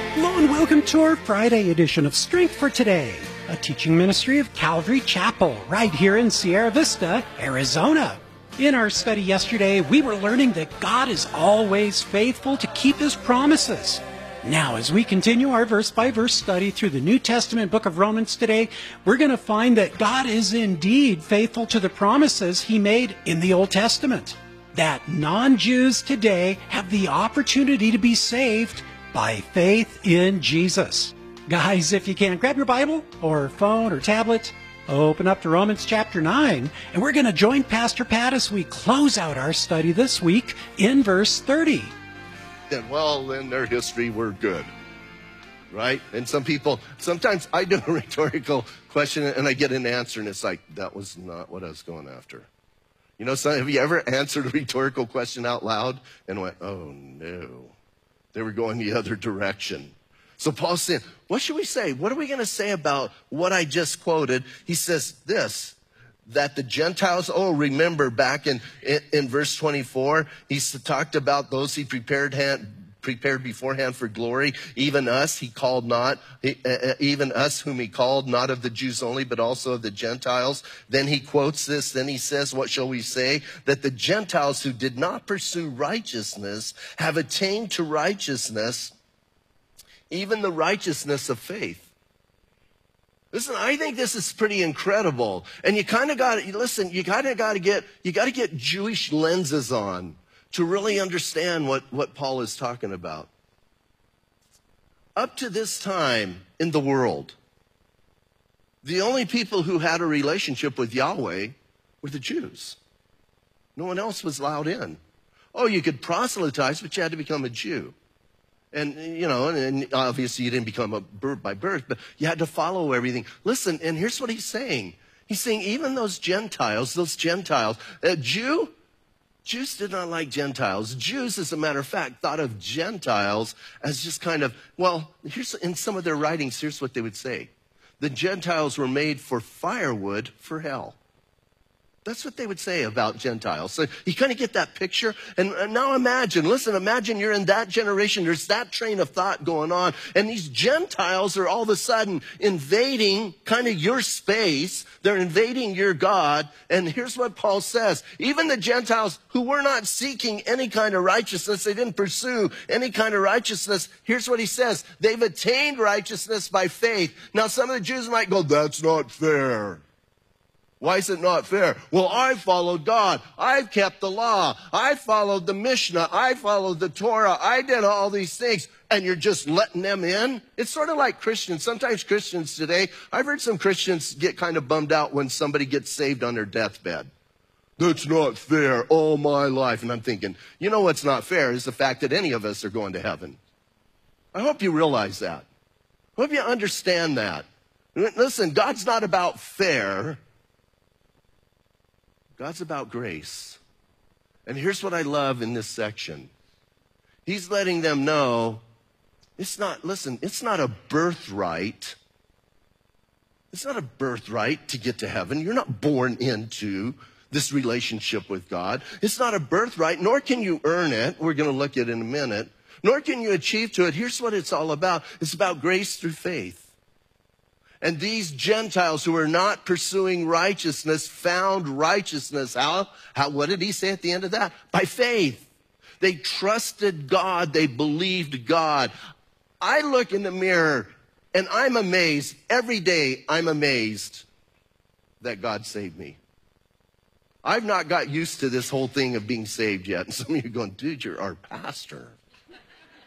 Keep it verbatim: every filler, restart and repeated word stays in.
Hello and welcome to our Friday edition of Strength for Today, a teaching ministry of Calvary Chapel right here in Sierra Vista, Arizona. In our study yesterday, we were learning that God is always faithful to keep His promises. Now, as we continue our verse-by-verse study through the New Testament book of Romans today, we're going to find that God is indeed faithful to the promises He made in the Old Testament. That non-Jews today have the opportunity to be saved by faith in Jesus. Guys, if you can, grab your Bible or phone or tablet, open up to Romans chapter nine, and we're going to join Pastor Pat as we close out our study this week in verse thirty. And well, in their history, we're good, right? And some people, sometimes I do a rhetorical question and I get an answer and it's like, that was not what I was going after. You know, so have you ever answered a rhetorical question out loud and went, oh no, they were going the other direction? So Paul's saying, what should we say? What are we going to say about what I just quoted? He says this, that the Gentiles, oh, remember back in, in, in verse twenty-four, he's talked about those he prepared hand, prepared beforehand for glory. Even us, he called not, uh, even us whom he called, not of the Jews only, but also of the Gentiles. Then he quotes this, then he says, what shall we say? That the Gentiles who did not pursue righteousness have attained to righteousness, even the righteousness of faith. Listen, I think this is pretty incredible. And you kind of got to, listen, you kind of got to get, you got to get Jewish lenses on to really understand what, what Paul is talking about. Up to this time in the world, the only people who had a relationship with Yahweh were the Jews. No one else was allowed in. Oh, you could proselytize, but you had to become a Jew. And, you know, and obviously you didn't become a birth by birth, but you had to follow everything. Listen, and here's what he's saying. He's saying even those Gentiles, those Gentiles, a Jew, Jews did not like Gentiles. Jews, as a matter of fact, thought of Gentiles as just kind of, well, here's in some of their writings, here's what they would say. The Gentiles were made for firewood for hell. That's what they would say about Gentiles. So you kind of get that picture. And, and now imagine, listen, imagine you're in that generation. There's that train of thought going on. And these Gentiles are all of a sudden invading kind of your space. They're invading your God. And here's what Paul says. Even the Gentiles who were not seeking any kind of righteousness, they didn't pursue any kind of righteousness. Here's what he says. They've attained righteousness by faith. Now, some of the Jews might go, that's not fair. Why is it not fair? Well, I followed God. I've kept the law. I followed the Mishnah. I followed the Torah. I did all these things. And you're just letting them in? It's sort of like Christians. Sometimes Christians today, I've heard some Christians get kind of bummed out when somebody gets saved on their deathbed. That's not fair all my life. And I'm thinking, you know what's not fair is the fact that any of us are going to heaven. I hope you realize that. I hope you understand that. Listen, God's not about fair. God's about grace. And here's what I love in this section. He's letting them know, it's not, listen, it's not a birthright. It's not a birthright to get to heaven. You're not born into this relationship with God. It's not a birthright, nor can you earn it. We're going to look at it in a minute. Nor can you achieve to it. Here's what it's all about. It's about grace through faith. And these Gentiles who are not pursuing righteousness found righteousness. How? How? What did he say at the end of that? By faith. They trusted God. They believed God. I look in the mirror and I'm amazed. Every day I'm amazed that God saved me. I've not got used to this whole thing of being saved yet. And some of you are going, dude, you're our pastor.